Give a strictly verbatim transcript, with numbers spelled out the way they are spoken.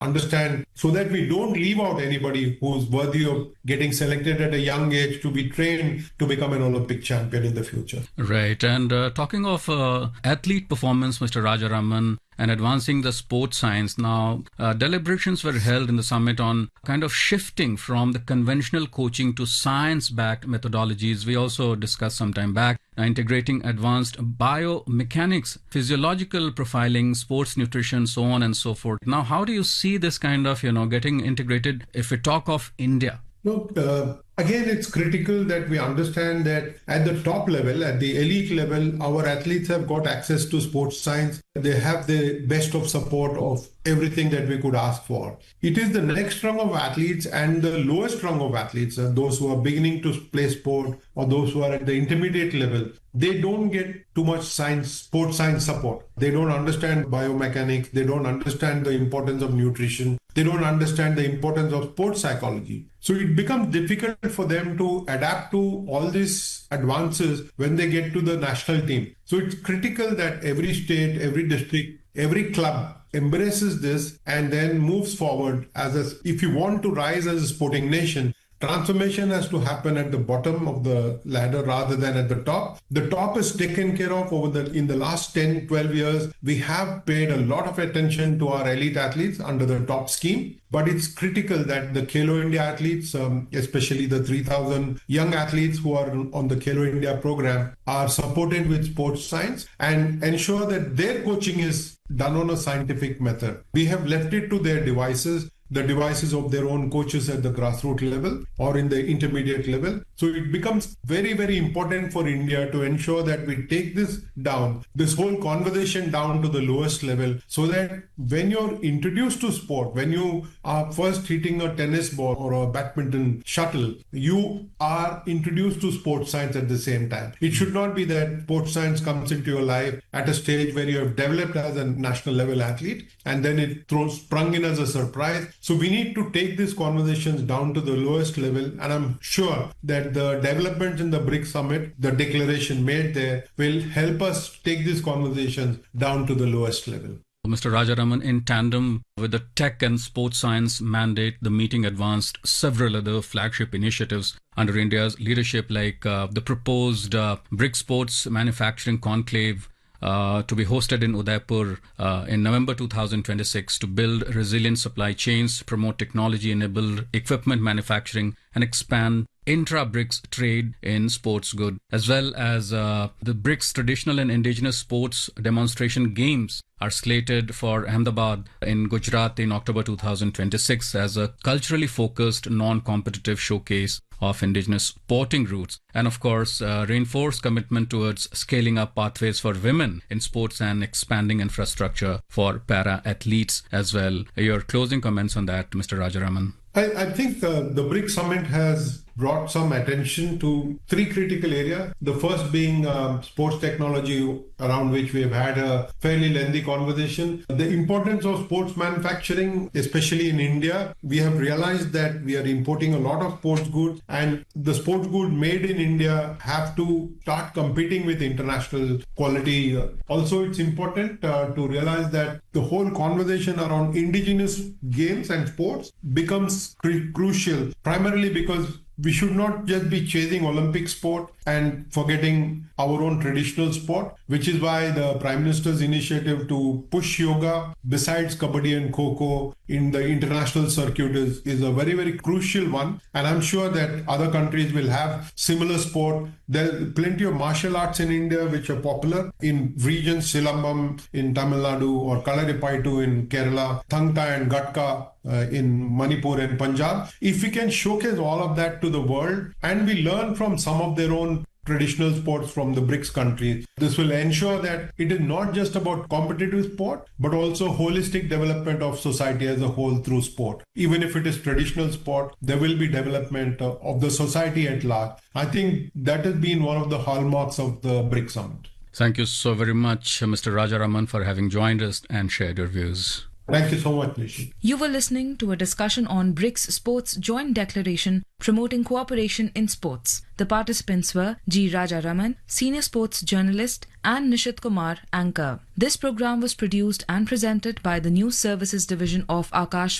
understand so that we don't leave out anybody who's worthy of getting selected at a young age to be trained to become an Olympic champion in the future. Right. And uh, talking of uh, athlete performance, Mister Rajaraman, and advancing the sports science. Now, uh, deliberations were held in the summit on kind of shifting from the conventional coaching to science-backed methodologies. We also discussed some time back uh, integrating advanced biomechanics, physiological profiling, sports nutrition, so on and so forth. Now, how do you see this kind of, you know, getting integrated if we talk of India? Look, uh, again, it's critical that we understand that at the top level, at the elite level, our athletes have got access to sports science. They have the best of support of everything that we could ask for. It is the next rung of athletes and the lowest rung of athletes, uh, those who are beginning to play sport or those who are at the intermediate level. They don't get too much science, sports science support. They don't understand biomechanics. They don't understand the importance of nutrition. They don't understand the importance of sports psychology. So it becomes difficult for them to adapt to all these advances when they get to the national team. So it's critical that every state, every district, every club embraces this and then moves forward as a, if you want to rise as a sporting nation. Transformation has to happen at the bottom of the ladder rather than at the top. The top is taken care of over the in the last ten, twelve years. We have paid a lot of attention to our elite athletes under the top scheme. But it's critical that the Khelo India athletes, um, especially the three thousand young athletes who are on the Khelo India program, are supported with sports science and ensure that their coaching is done on a scientific method. We have left it to their devices. The devices of their own coaches at the grassroots level or in the intermediate level. So it becomes very, very important for India to ensure that we take this down, this whole conversation down to the lowest level, so that when you're introduced to sport, when you are first hitting a tennis ball or a badminton shuttle, you are introduced to sports science at the same time. It should not be that sports science comes into your life at a stage where you have developed as a national level athlete and then it throws sprung in as a surprise. So we need to take these conversations down to the lowest level, and I'm sure that the developments in the BRICS summit, the declaration made there, will help us take these conversations down to the lowest level. Mister Rajaraman, in tandem with the tech and sports science mandate, the meeting advanced several other flagship initiatives under India's leadership, like uh, the proposed uh, BRICS Sports Manufacturing Conclave, Uh, to be hosted in Udaipur uh, in November two thousand twenty-six to build resilient supply chains, promote technology-enabled equipment manufacturing, and expand intra-BRICS trade in sports goods, as well as uh, the BRICS traditional and indigenous sports demonstration games are slated for Ahmedabad in Gujarat in October two thousand twenty-six as a culturally focused, non-competitive showcase of indigenous sporting roots, and of course uh, reinforced commitment towards scaling up pathways for women in sports and expanding infrastructure for para-athletes as well. Your closing comments on that, Mister Rajaraman? I, I think uh, the BRICS summit has brought some attention to three critical areas. The first being um, sports technology, around which we have had a fairly lengthy conversation. The importance of sports manufacturing, especially in India. We have realized that we are importing a lot of sports goods, and the sports goods made in India have to start competing with international quality. Also, it's important uh, to realize that the whole conversation around indigenous games and sports becomes cr- crucial, primarily because we should not just be chasing Olympic sport and forgetting our own traditional sport, which is why the Prime Minister's initiative to push yoga besides Kabaddi and Kho-Kho in the international circuit is, is a very, very crucial one. And I'm sure that other countries will have similar sport. There are plenty of martial arts in India which are popular in regions, Silambam in Tamil Nadu or Kalaripayattu in Kerala, Thangta and Gatka Uh, in Manipur and Punjab. If we can showcase all of that to the world and we learn from some of their own traditional sports from the BRICS countries, this will ensure that it is not just about competitive sport, but also holistic development of society as a whole through sport. Even if it is traditional sport, there will be development uh, of the society at large. I think that has been one of the hallmarks of the BRICS summit. Thank you so very much, Mister Rajaraman, for having joined us and shared your views. Thank you so much, Nishi. You were listening to a discussion on BRICS Sports Joint Declaration promoting cooperation in sports. The participants were G. Rajaraman, senior sports journalist, and Nishit Kumar, anchor. This program was produced and presented by the News Services Division of Akash